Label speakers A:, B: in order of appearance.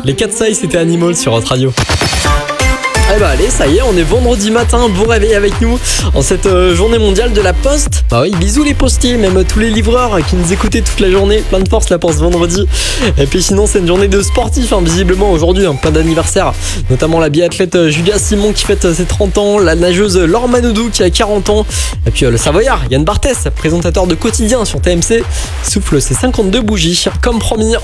A: Les 4 Sai, c'était Animal sur Hot Radio. Eh bah allez, ça y est, on est vendredi matin, bon réveil avec nous en cette journée mondiale de la poste. Bah oui, bisous les postiers, même tous les livreurs qui nous écoutaient toute la journée, plein de force là pour ce vendredi. Et puis sinon c'est une journée de sportifs, visiblement aujourd'hui, plein d'anniversaires, notamment la biathlète Julia Simon qui fête ses 30 ans, la nageuse Laure Manodou qui a 40 ans, et puis le Savoyard Yann Barthès, présentateur de Quotidien sur TMC, souffle ses 52 bougies, comme promis.